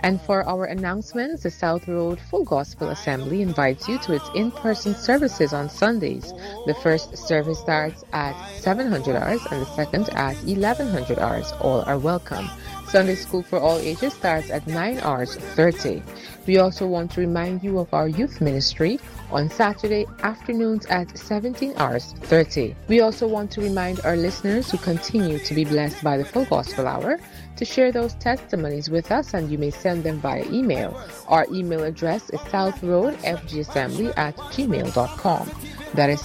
And for our announcements, the South Road Full Gospel Assembly invites you to its in-person services on Sundays. The first service starts at 700 hours and the second at 1100 hours. All are welcome. Sunday school for all ages starts at 9 hours 30. We also want to remind you of our youth ministry on Saturday afternoons at 17 hours 30. We also want to remind our listeners who continue to be blessed by the Full Gospel Hour to share those testimonies with us, and you may send them via email. Our email address is southroadfgassembly@gmail.com. That is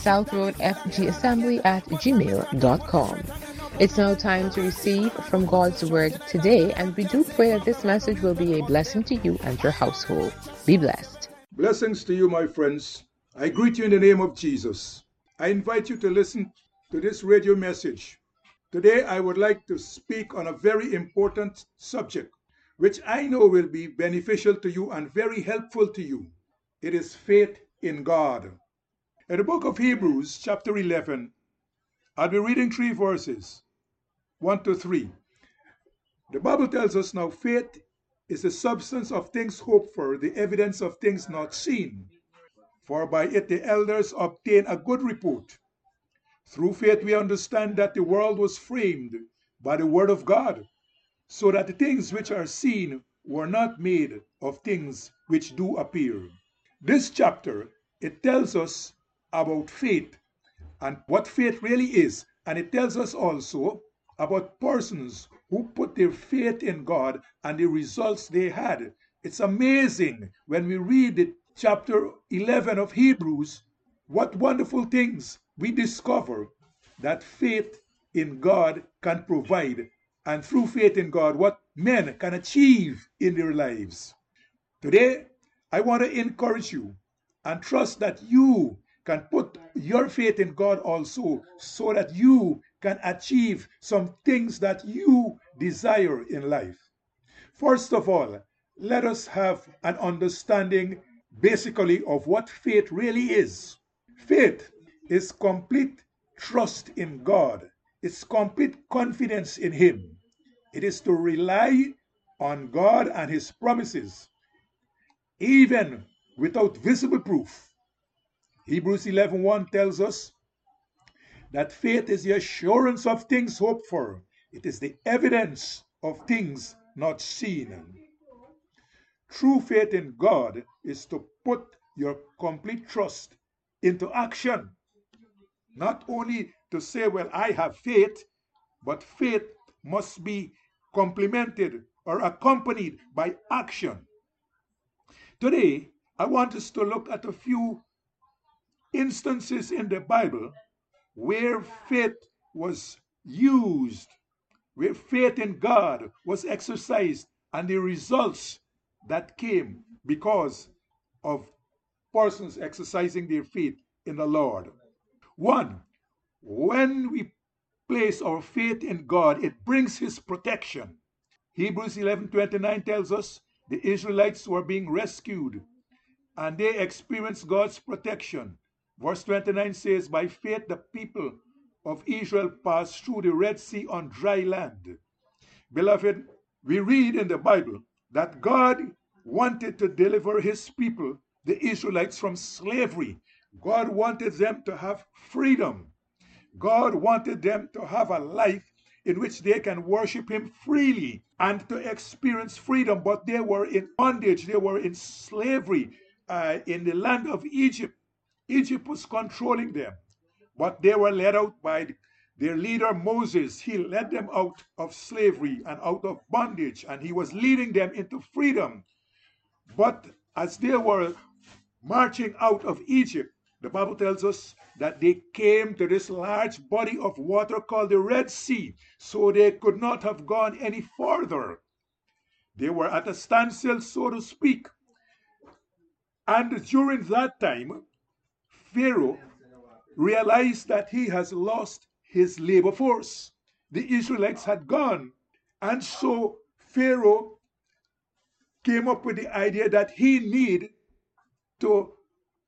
southroadfgassembly@gmail.com. It's now time to receive from God's Word today, and we do pray that this message will be a blessing to you and your household. Be blessed. Blessings to you, my friends. I greet you in the name of Jesus. I invite you to listen to this radio message. Today, I would like to speak on a very important subject, which I know will be beneficial to you and very helpful to you. It is faith in God. In the book of Hebrews, chapter 11, I'll be reading 3 verses, 1 to 3. The Bible tells us now faith is the substance of things hoped for, the evidence of things not seen. For by it the elders obtain a good report. Through faith we understand that the world was framed by the word of God, so that the things which are seen were not made of things which do appear. This chapter, it tells us about faith and what faith really is, and it tells us also about persons who put their faith in God and the results they had. It's amazing when we read the chapter 11 of Hebrews, what wonderful things we discover that faith in God can provide, and through faith in God, what men can achieve in their lives. Today, I want to encourage you and trust that you can put your faith in God also, so that you can achieve some things that you desire in life. First of all, let us have an understanding basically of what faith really is. Faith is complete trust in God. It's complete confidence in Him. It is to rely on God and His promises, even without visible proof. Hebrews 11:1 tells us that faith is the assurance of things hoped for. It is the evidence of things not seen. True faith in God is to put your complete trust into action. Not only to say, well, I have faith, but faith must be complemented or accompanied by action. Today, I want us to look at a few instances in the Bible where faith was used, where faith in God was exercised, and the results that came because of persons exercising their faith in the Lord. One, when we place our faith in God, it brings His protection. Hebrews 11:29 tells us the Israelites were being rescued and they experienced God's protection. Verse 29 says, by faith the people of Israel passed through the Red Sea on dry land. Beloved, we read in the Bible that God wanted to deliver His people, the Israelites, from slavery. God wanted them to have freedom. God wanted them to have a life in which they can worship Him freely and to experience freedom, but they were in bondage, they were in slavery in the land of Egypt. Egypt was controlling them, but they were led out by their leader Moses. He led them out of slavery and out of bondage, and he was leading them into freedom. But as they were marching out of Egypt, the Bible tells us that they came to this large body of water called the Red Sea, so they could not have gone any further. They were at a standstill, so to speak. And during that time, Pharaoh realized that he has lost his labor force. The Israelites had gone. And so Pharaoh came up with the idea that he needed to